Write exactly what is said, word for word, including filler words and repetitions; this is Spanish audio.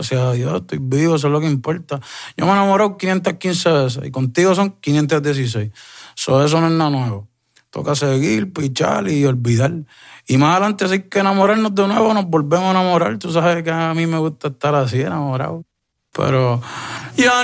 gracias a Dios, estoy vivo, eso es lo que importa. Yo me he enamorado quinientas quince veces y contigo son quinientas dieciséis. So, eso no es nada nuevo. Toca seguir, pichar y olvidar. Y más adelante, si hay que enamorarnos de nuevo, nos volvemos a enamorar. Tú sabes que a mí me gusta estar así, enamorado. Pero ya